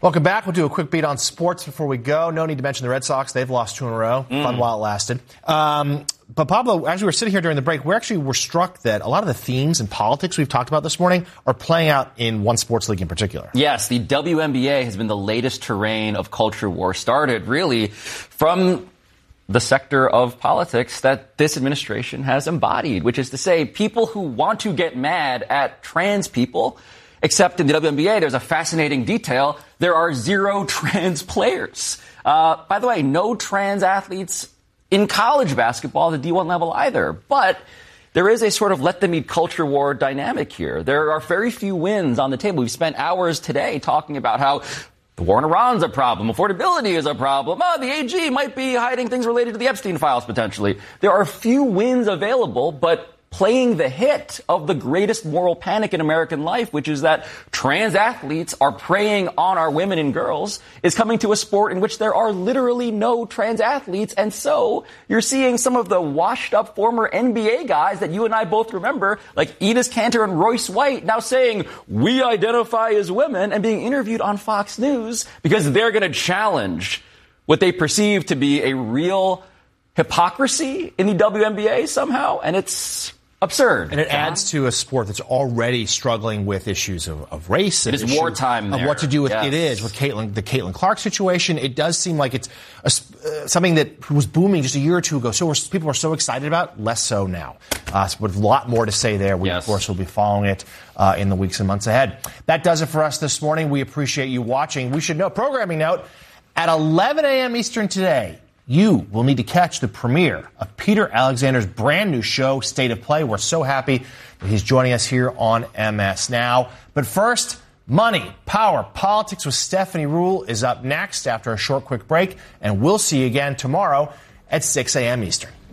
Welcome back. We'll do a quick beat on sports before we go. No need to mention the Red Sox. They've lost 2 in a row. Fun while it lasted. But Pablo, as we were sitting here during the break, we were struck that a lot of the themes and politics we've talked about this morning are playing out in one sports league in particular. Yes, the WNBA has been the latest terrain of culture war, started really from the sector of politics that this administration has embodied, which is to say people who want to get mad at trans people. Except in the WNBA, there's a fascinating detail. There are 0 trans players. By the way, no trans athletes in college basketball at the D1 level either. But there is a sort of let them eat culture war dynamic here. There are very few wins on the table. We've spent hours today talking about how the war in Iran's a problem. Affordability is a problem. The AG might be hiding things related to the Epstein files potentially. There are few wins available, but playing the hit of the greatest moral panic in American life, which is that trans athletes are preying on our women and girls, is coming to a sport in which there are literally no trans athletes. And so you're seeing some of the washed up former NBA guys that you and I both remember, like Enes Kanter and Royce White, now saying, we identify as women, and being interviewed on Fox News because they're going to challenge what they perceive to be a real hypocrisy in the WNBA somehow. And it's absurd. And it adds to a sport that's already struggling with issues of race. It is wartime of there. what to do with yes. it is with the Caitlin Clark situation. It does seem like it's something that was booming just a year or two ago. So people are so excited about, less so now. So with a lot more to say there. We, of course, will be following it in the weeks and months ahead. That does it for us this morning. We appreciate you watching. We should know, programming note, at 11 a.m. Eastern today, you will need to catch the premiere of Peter Alexander's brand new show, State of Play. We're so happy that he's joining us here on MS Now. But first, money, power, politics with Stephanie Ruhle is up next after a short, quick break. And we'll see you again tomorrow at 6 a.m. Eastern.